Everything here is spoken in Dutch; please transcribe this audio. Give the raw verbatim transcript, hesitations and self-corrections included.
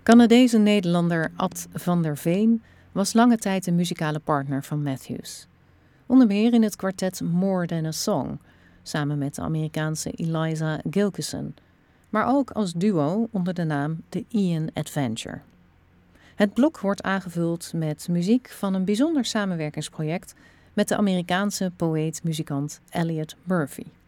Canadese Nederlander Ad van der Veen was lange tijd de muzikale partner van Matthews. Onder meer in het kwartet More Than a Song, samen met de Amerikaanse Eliza Gilkyson, maar ook als duo onder de naam The Ian Adventure. Het blok wordt aangevuld met muziek van een bijzonder samenwerkingsproject met de Amerikaanse poëet-muzikant Elliot Murphy.